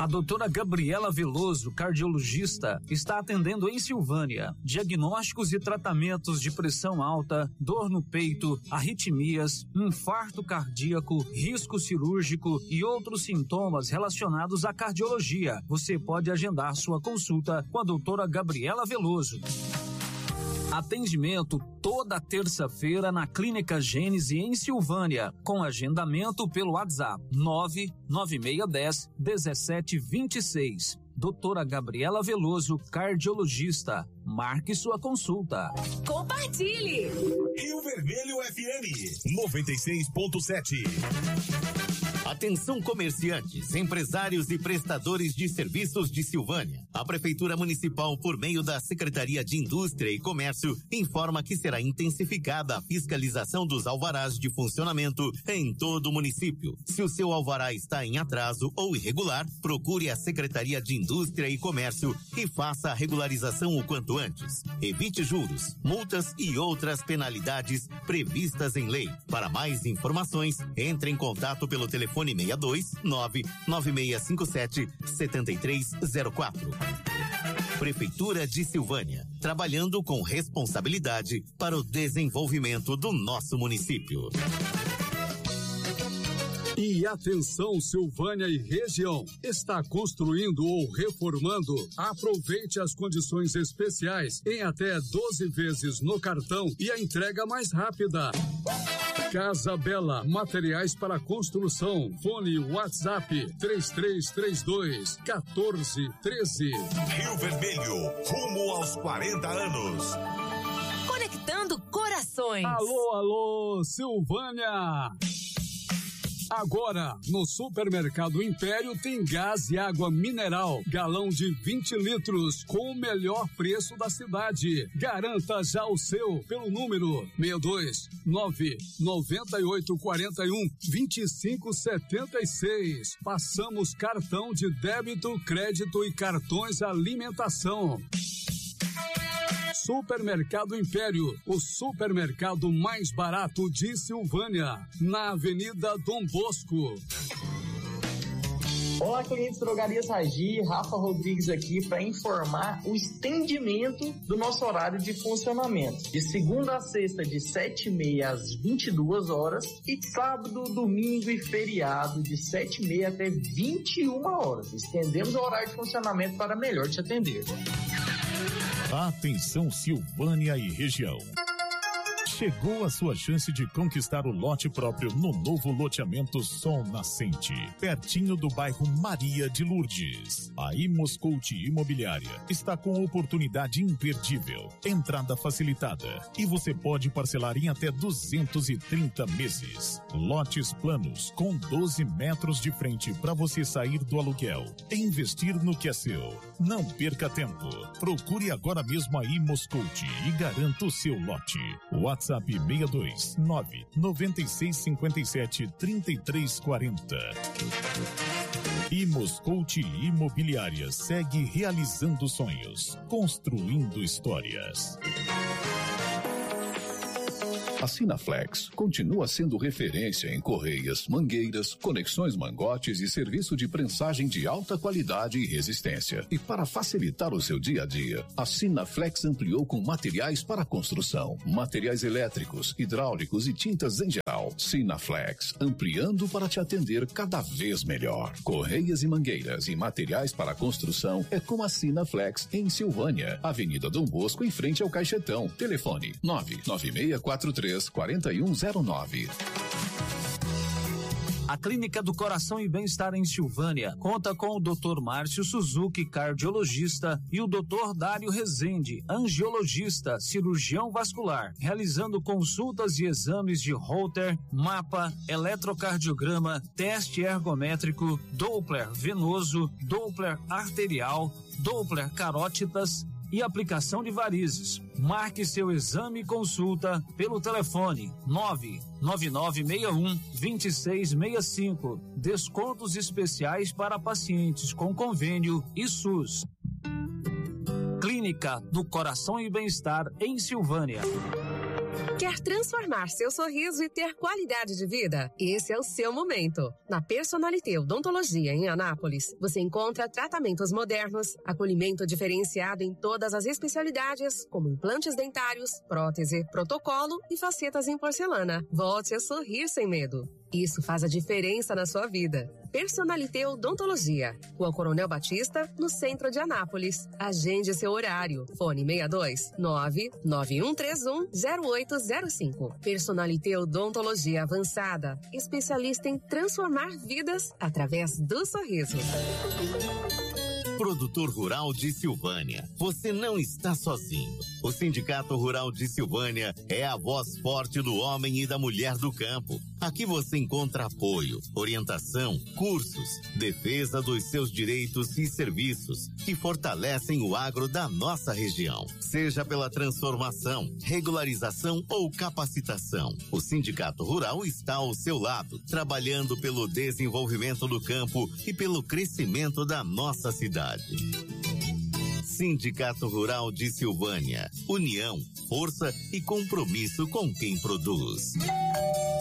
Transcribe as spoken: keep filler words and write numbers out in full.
A doutora Gabriela Veloso, cardiologista, está atendendo em Silvânia. Diagnósticos e tratamentos de pressão alta, dor no peito, arritmias, infarto cardíaco, risco cirúrgico e outros sintomas relacionados à cardiologia. Você pode agendar sua consulta com a doutora Gabriela Veloso. Atendimento toda terça-feira na Clínica Gênese em Silvânia, com agendamento pelo WhatsApp nove nove seis um zero um sete dois seis. Doutora Gabriela Veloso, cardiologista. Marque sua consulta. Compartilhe! Rio Vermelho F M noventa e seis ponto sete. Atenção comerciantes, empresários e prestadores de serviços de Silvânia. A Prefeitura Municipal, por meio da Secretaria de Indústria e Comércio, informa que será intensificada a fiscalização dos alvarás de funcionamento em todo o município. Se o seu alvará está em atraso ou irregular, procure a Secretaria de Indústria e Comércio e faça a regularização o quanto antes. Evite juros, multas e outras penalidades previstas em lei. Para mais informações, entre em contato pelo telefone seis dois nove nove seis cinco sete sete três zero quatro. Prefeitura de Silvânia, trabalhando com responsabilidade para o desenvolvimento do nosso município. E atenção, Silvânia e região, está construindo ou reformando? Aproveite as condições especiais em até doze vezes no cartão e a entrega mais rápida. Casa Bela, materiais para construção. Fone WhatsApp três três três dois, um quatro um três. Rio Vermelho, rumo aos quarenta anos. Conectando corações. Alô, alô, Silvânia! Agora, no Supermercado Império tem gás e água mineral, galão de vinte litros, com o melhor preço da cidade. Garanta já o seu pelo número seis dois nove nove oito quatro um dois cinco sete seis. Passamos cartão de débito, crédito e cartões alimentação. Supermercado Império, o supermercado mais barato de Silvânia, na Avenida Dom Bosco. Olá, clientes Drogarias Ragi, Rafa Rodrigues aqui para informar o estendimento do nosso horário de funcionamento. De segunda a sexta, de sete e meia às vinte e duas horas, e sábado, domingo e feriado, de sete e meia até vinte e uma horas. Estendemos o horário de funcionamento para melhor te atender. Atenção, Silvânia e região. Chegou a sua chance de conquistar o lote próprio no novo loteamento Sol Nascente, pertinho do bairro Maria de Lourdes. A Imoscout Imobiliária está com oportunidade imperdível, entrada facilitada, e você pode parcelar em até duzentos e trinta meses. Lotes planos com doze metros de frente para você sair do aluguel e investir no que é seu. Não perca tempo. Procure agora mesmo a Imoscout e garanta o seu lote. WhatsApp seis dois nove nove seis cinco sete três três quatro zero. Imoscout Imobiliária segue realizando sonhos, construindo histórias. A Sinaflex continua sendo referência em correias, mangueiras, conexões mangotes e serviço de prensagem de alta qualidade e resistência. E para facilitar o seu dia a dia, a Sinaflex ampliou com materiais para construção, materiais elétricos, hidráulicos e tintas em geral. Sinaflex, ampliando para te atender cada vez melhor. Correias e mangueiras e materiais para construção é com a Sinaflex em Silvânia, Avenida Dom Bosco, em frente ao Caixetão. Telefone nove nove seis quatro três quatro um zero nove. A Clínica do Coração e Bem-Estar em Silvânia conta com o doutor Márcio Suzuki, cardiologista, e o doutor Dário Rezende, angiologista, cirurgião vascular, realizando consultas e exames de Holter, mapa, eletrocardiograma, teste ergométrico, Doppler venoso, Doppler arterial, Doppler carótidas e aplicação de varizes. Marque seu exame e consulta pelo telefone nove nove nove seis um dois seis seis cinco. Descontos especiais para pacientes com convênio e SUS. Clínica do Coração e Bem-Estar em Silvânia. Quer transformar seu sorriso e ter qualidade de vida? Esse é o seu momento. Na Personalité Odontologia em Anápolis, você encontra tratamentos modernos, acolhimento diferenciado em todas as especialidades, como implantes dentários, prótese, protocolo e facetas em porcelana. Volte a sorrir sem medo. Isso faz a diferença na sua vida. Personalité Odontologia, Rua Coronel Batista, no centro de Anápolis. Agende seu horário. Fone seis dois nove nove um três um zero oito zero cinco. Personalité Odontologia Avançada, especialista em transformar vidas através do sorriso. Produtor Rural de Silvânia, você não está sozinho. O Sindicato Rural de Silvânia é a voz forte do homem e da mulher do campo. Aqui você encontra apoio, orientação, cursos, defesa dos seus direitos e serviços que fortalecem o agro da nossa região. Seja pela transformação, regularização ou capacitação, o Sindicato Rural está ao seu lado, trabalhando pelo desenvolvimento do campo e pelo crescimento da nossa cidade. Sindicato Rural de Silvânia. União, força e compromisso com quem produz.